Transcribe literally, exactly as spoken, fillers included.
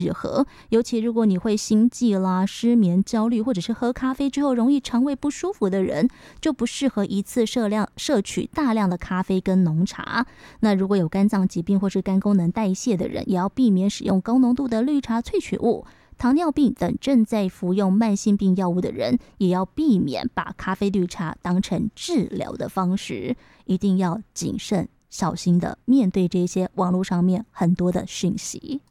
适合，尤其如果你会心悸啦、失眠、焦虑，或者是喝咖啡之后容易肠胃不舒服的人，就不适合一次摄量摄取大量的咖啡跟浓茶。那如果有肝脏疾病或是肝功能代谢的人，也要避免使用高浓度的绿茶萃取物。糖尿病等正在服用慢性病药物的人，也要避免把咖啡、绿茶当成治疗的方式，一定要谨慎小心的面对这些网络上面很多的讯息。